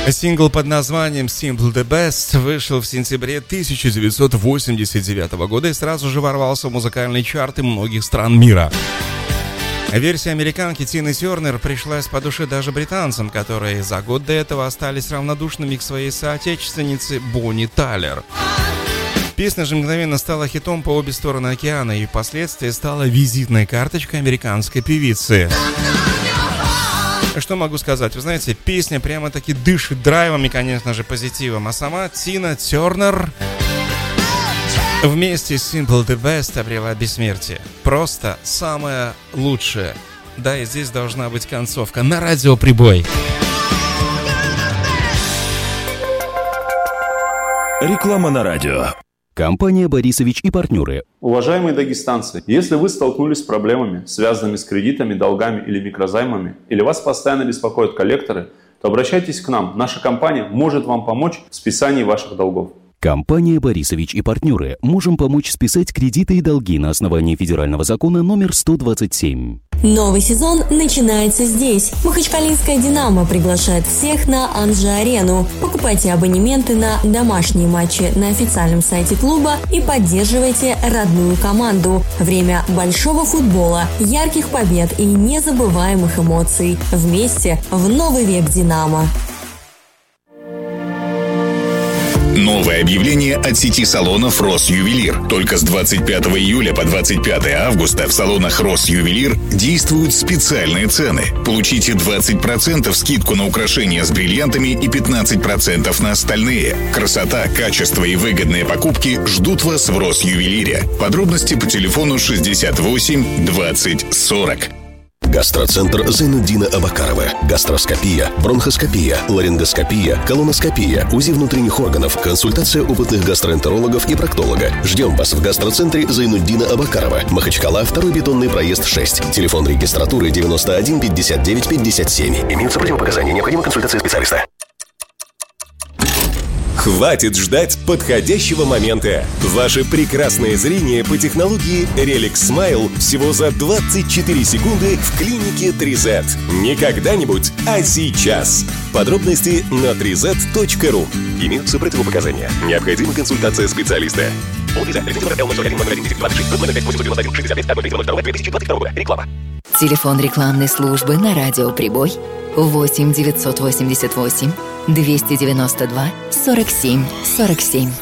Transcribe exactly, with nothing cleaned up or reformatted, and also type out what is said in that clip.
Сингл под названием «Simple the Best» вышел в сентябре тысяча девятьсот восемьдесят девятого года и сразу же ворвался в музыкальные чарты многих стран мира. Версия американки Тины Тернер пришлась по душе даже британцам, которые за год до этого остались равнодушными к своей соотечественнице Бонни Тайлер. Песня же мгновенно стала хитом по обе стороны океана и впоследствии стала визитной карточкой американской певицы. Что могу сказать? Вы знаете, песня прямо-таки дышит драйвом и, конечно же, позитивом. А сама Тина Тернер вместе с Simple the Best обрела бессмертие. Просто самое лучшее. Да, и здесь должна быть концовка. На радио «Прибой». Реклама на радио. Компания «Борисович и партнеры». Уважаемые дагестанцы, если вы столкнулись с проблемами, связанными с кредитами, долгами или микрозаймами, или вас постоянно беспокоят коллекторы, то обращайтесь к нам. Наша компания может вам помочь в списании ваших долгов. Компания «Борисович и партнеры». Можем помочь списать кредиты и долги на основании федерального закона номер сто двадцать семь. Новый сезон начинается здесь. Махачкалинская «Динамо» приглашает всех на Анжи-арену. Покупайте абонементы на домашние матчи на официальном сайте клуба и поддерживайте родную команду. Время большого футбола, ярких побед и незабываемых эмоций. Вместе в новый век «Динамо». Новое объявление от сети салонов «Россювелир». Только с двадцать пятого июля по двадцать пятое августа в салонах «Россювелир» действуют специальные цены. Получите двадцать процентов скидку на украшения с бриллиантами и пятнадцать процентов на остальные. Красота, качество и выгодные покупки ждут вас в «Россювелире». Подробности по телефону шестьдесят восемь двадцать сорок. Гастроцентр Зайнуддина Абакарова. Гастроскопия, бронхоскопия, ларингоскопия, колоноскопия, УЗИ внутренних органов, консультация опытных гастроэнтерологов и проктолога. Ждем вас в гастроцентре Зайнуддина Абакарова. Махачкала, второй бетонный проезд шесть. Телефон регистратуры девяносто один пятьдесят девять пятьдесят семь. Имеются противопоказания. Необходима консультация специалиста. Хватит ждать подходящего момента. Ваше прекрасное зрение по технологии Relic Smile всего за двадцать четыре секунды в клинике три зет. Не когда-нибудь, а сейчас. Подробности на три зет точка ру. Имеются противопоказания. Необходима консультация специалиста. Телефон рекламной службы на радио «Прибой» восемь девятьсот восемьдесят восемь двести девяносто два сорок семь сорок семь.